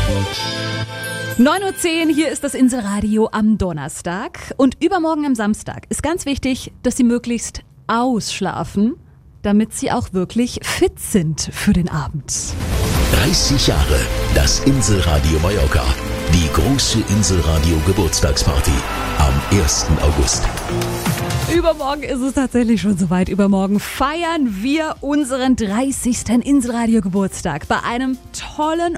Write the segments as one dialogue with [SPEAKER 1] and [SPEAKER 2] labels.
[SPEAKER 1] 9:10 Uhr, hier ist das Inselradio am Donnerstag. Und übermorgen am Samstag ist ganz wichtig, dass Sie möglichst ausschlafen, damit Sie auch wirklich fit sind für den Abend.
[SPEAKER 2] 30 Jahre das Inselradio Mallorca. Die große Inselradio Geburtstagsparty am 1. August.
[SPEAKER 1] Übermorgen ist es tatsächlich schon soweit. Übermorgen feiern wir unseren 30. Inselradio Geburtstag bei einem tollen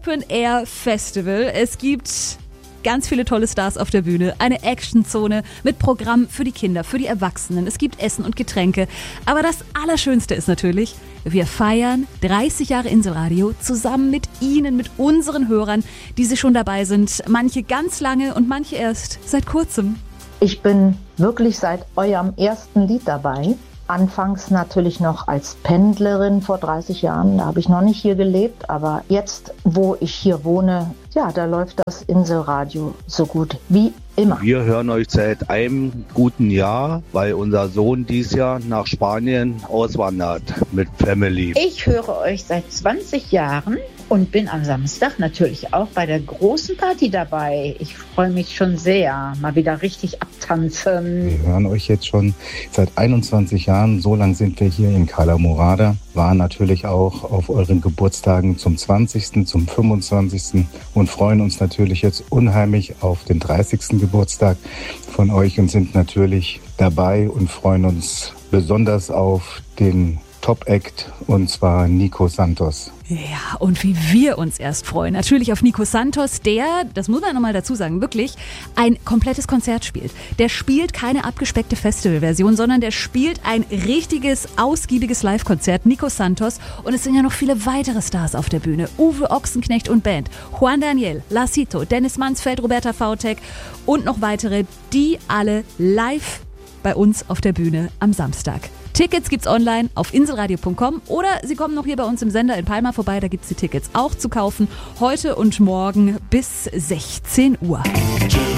[SPEAKER 1] Open-Air-Festival. Es gibt ganz viele tolle Stars auf der Bühne, eine Actionzone mit Programm für die Kinder, für die Erwachsenen. Es gibt Essen und Getränke. Aber das Allerschönste ist natürlich, wir feiern 30 Jahre Inselradio zusammen mit Ihnen, mit unseren Hörern, die Sie schon dabei sind. Manche ganz lange und manche erst seit kurzem.
[SPEAKER 3] Ich bin wirklich seit eurem ersten Lied dabei. Anfangs natürlich noch als Pendlerin vor 30 Jahren. Da habe ich noch nicht hier gelebt. Aber jetzt, wo ich hier wohne, ja, da läuft das Inselradio so gut wie immer.
[SPEAKER 4] Wir hören euch seit einem guten Jahr, weil unser Sohn dieses Jahr nach Spanien auswandert mit Family.
[SPEAKER 5] Ich höre euch seit 20 Jahren und bin am Samstag natürlich auch bei der großen Party dabei. Ich freue mich schon sehr, mal wieder richtig abtanzen.
[SPEAKER 6] Wir hören euch jetzt schon seit 21 Jahren. So lange sind wir hier in Cala Morada. Waren natürlich auch auf euren Geburtstagen zum 20., zum 25. und freuen uns natürlich jetzt unheimlich auf den 30. Geburtstag von euch und sind natürlich dabei und freuen uns besonders auf den Top-Act, und zwar Nico Santos.
[SPEAKER 1] Ja, und wie wir uns erst freuen. Natürlich auf Nico Santos, der, das muss man nochmal dazu sagen, wirklich ein komplettes Konzert spielt. Der spielt keine abgespeckte Festivalversion, sondern der spielt ein richtiges, ausgiebiges Live-Konzert. Nico Santos. Und es sind ja noch viele weitere Stars auf der Bühne. Uwe Ochsenknecht und Band, Juan Daniel, Lacito, Dennis Mansfeld, Roberta Vautek und noch weitere, die alle live bei uns auf der Bühne am Samstag. Tickets gibt's online auf inselradio.com oder Sie kommen noch hier bei uns im Sender in Palma vorbei, da gibt's die Tickets auch zu kaufen. Heute und morgen bis 16 Uhr.